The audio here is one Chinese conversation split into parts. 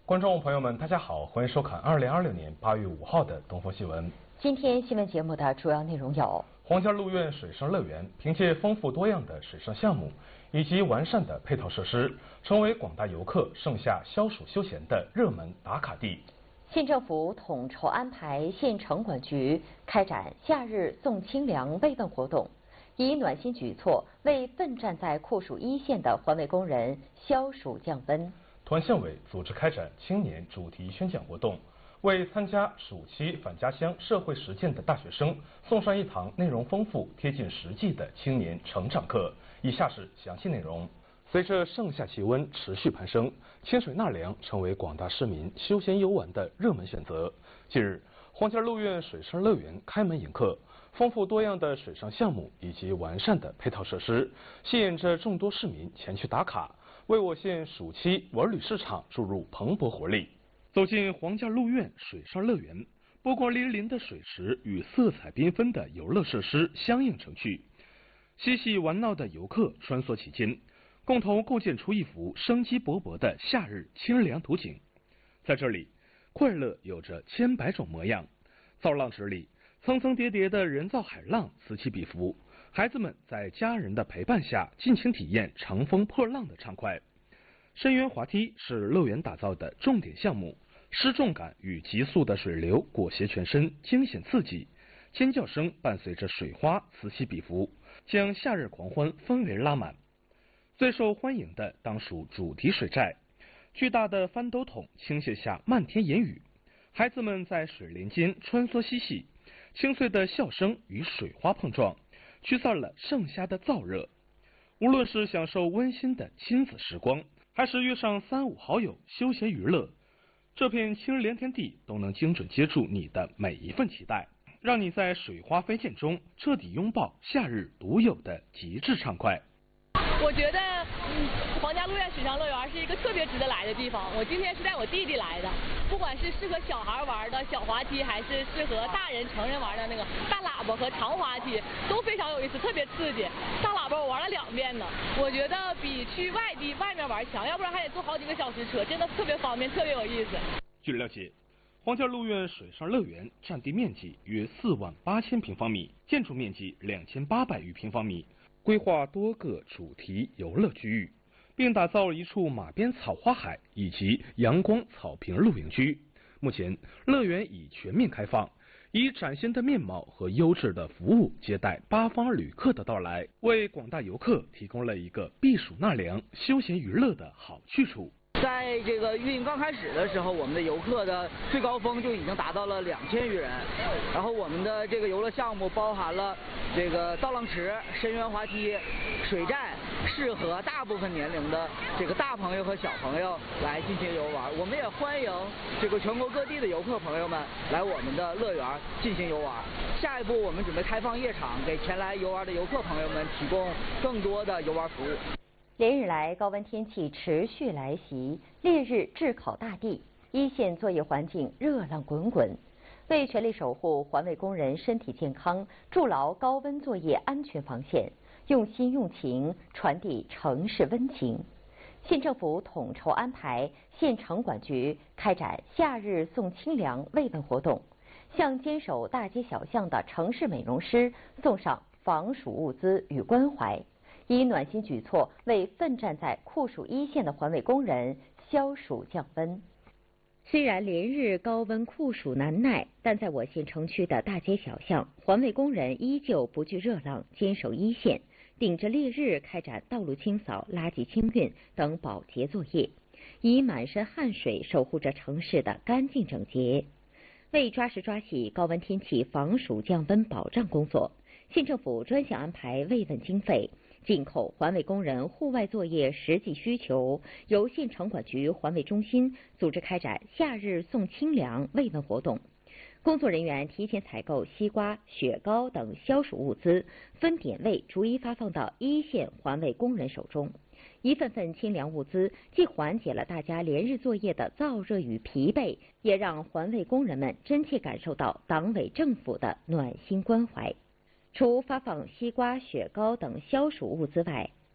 观众朋友们，大家好，欢迎收看2026年8月5号的东风新闻。 今天新闻节目的主要内容有： 皇家鹿苑水上乐园凭借丰富多样的水上项目以及完善的配套设施，成为广大游客盛夏消暑休闲的热门打卡地。 县政府统筹安排县城管局开展夏日送清凉慰问活动，以暖心举措为奋战在酷暑一线的环卫工人消暑降温。 团县委组织开展青年主题宣讲活动，为参加暑期返家乡社会实践的大学生送上一堂内容丰富、贴近实际的青年成长课。以下是详细内容。随着盛夏气温持续攀升，清水纳凉成为广大市民休闲游玩的热门选择。近日，皇家鹿苑水上乐园开门迎客，丰富多样的水上项目以及完善的配套设施，吸引着众多市民前去打卡，为我县暑期玩旅市场注入蓬勃活力。走进皇家鹿苑水上乐园，波光粼粼的水池与色彩缤纷的游乐设施相映成趣，嬉戏玩闹的游客穿梭其间，共同构建出一幅生机勃勃的夏日清凉图景。在这里，快乐有着千百种模样，造浪池里层层叠叠的人造海浪此起彼伏，孩子们在家人的陪伴下尽情体验乘风破浪的畅快。深渊滑梯是乐园打造的重点项目，失重感与急速的水流裹挟全身，惊险刺激，尖叫声伴随着水花此起彼伏，将夏日狂欢氛围拉满。最受欢迎的当属主题水寨，巨大的翻斗桶倾泻下漫天烟雨，孩子们在水帘间穿梭嬉戏，清脆的笑声与水花碰撞，驱散了盛夏的燥热。无论是享受温馨的亲子时光，还是约上3、5好友休闲娱乐，这片清凉天地都能精准接住你的每一份期待，让你在水花飞溅中彻底拥抱夏日独有的极致畅快。 我觉得，皇家鹿苑水上乐园是一个特别值得来的地方。我今天是带我弟弟来的，不管是适合小孩玩的小滑梯，还是适合大人成人玩的那个大喇叭和长滑梯，都非常有意思，特别刺激。大喇叭我玩了2遍呢，我觉得比去外面玩强，要不然还得坐好几个小时车，真的特别方便，特别有意思。 据了解，皇家鹿苑水上乐园占地面积约48000平方米，建筑面积2800余平方米。规划多个主题游乐区域，并打造一处马鞭草花海以及阳光草坪露营区。目前，乐园已全面开放，以崭新的面貌和优质的服务接待8方旅客的到来，为广大游客提供了一个避暑纳凉、休闲娱乐的好去处。 在这个运营刚开始的时候，我们的游客的最高峰就已经达到了2000余人。然后我们的这个游乐项目包含了这个造浪池、深渊滑梯、水寨，适合大部分年龄的这个大朋友和小朋友来进行游玩。我们也欢迎这个全国各地的游客朋友们来我们的乐园进行游玩。下一步我们准备开放夜场，给前来游玩的游客朋友们提供更多的游玩服务。 连日来，高温天气持续来袭，烈日炙烤大地，一线作业环境热浪滚滚。为全力守护环卫工人身体健康，筑牢高温作业安全防线，用心用情传递城市温情。县政府统筹安排县城管局开展夏日送清凉慰问活动，向坚守大街小巷的城市美容师送上防暑物资与关怀。以暖心举措为奋战在酷暑一线的环卫工人消暑降温。虽然连日高温酷暑难耐，但在我县城区的大街小巷，环卫工人依旧不惧热浪，坚守一线，顶着烈日开展道路清扫、垃圾清运等保洁作业，以满身汗水守护着城市的干净整洁。为抓实抓细高温天气防暑降温保障工作，县政府专项安排慰问经费，紧扣环卫工人户外作业实际需求，由县城管局环卫中心组织开展夏日送清凉慰问活动。工作人员提前采购西瓜、雪糕等消暑物资，分点位逐一发放到一线环卫工人手中。一份份清凉物资，既缓解了大家连日作业的燥热与疲惫，也让环卫工人们真切感受到党委政府的暖心关怀。除发放西瓜、雪糕等消暑物资外，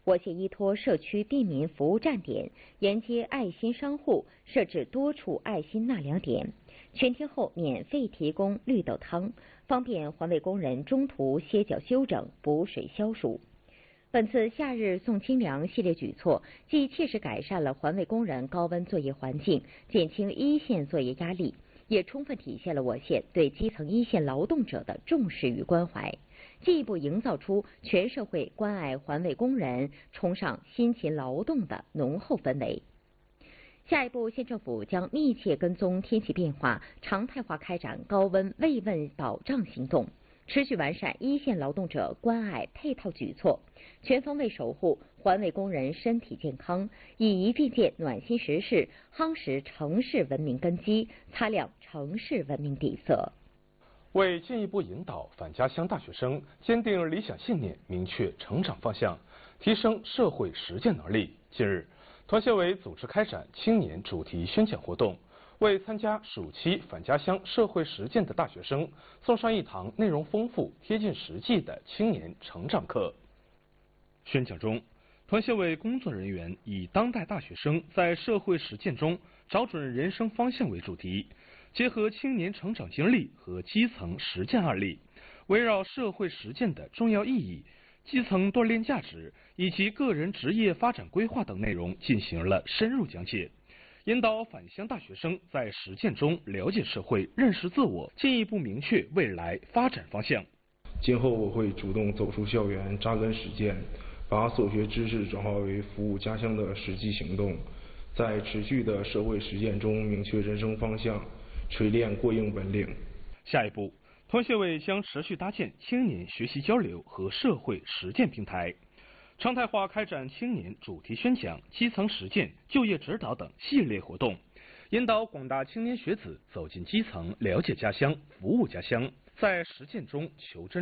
我县依托社区便民服务站点，沿街爱心商户设置多处爱心纳凉点，全天候免费提供绿豆汤，方便环卫工人中途歇脚休整、补水消暑。本次夏日送清凉系列举措，既切实改善了环卫工人高温作业环境，减轻一线作业压力，也充分体现了我县对基层一线劳动者的重视与关怀，进一步营造出全社会关爱环卫工人、崇尚辛勤劳动的浓厚氛围。下一步，县政府将密切跟踪天气变化，常态化开展高温慰问保障行动，持续完善一线劳动者关爱配套举措，全方位守护环卫工人身体健康，以一并建暖心实事，夯实城市文明根基，擦亮城市文明底色。 为进一步引导返家乡大学生坚定理想信念、明确成长方向，提升社会实践能力，近日，团协委组织开展青年主题宣讲活动，为参加暑期返家乡社会实践的大学生送上一堂内容丰富、贴近实际的青年成长课。宣讲中，团协委工作人员以当代大学生在社会实践中找准人生方向为主题，结合青年成长经历和基层实践案例，围绕社会实践的重要意义、基层锻炼价值以及个人职业发展规划等内容进行了深入讲解，引导返乡大学生在实践中了解社会、认识自我，进一步明确未来发展方向。 今后我会主动走出校园，扎根实践，把所学知识转化为服务家乡的实际行动，在持续的社会实践中明确人生方向，锤炼过硬本领。 下一步，团协委将持续搭建青年学习交流和社会实践平台，常态化开展青年主题宣讲、基层实践、就业指导等系列活动，引导广大青年学子走进基层，了解家乡，服务家乡，在实践中求真。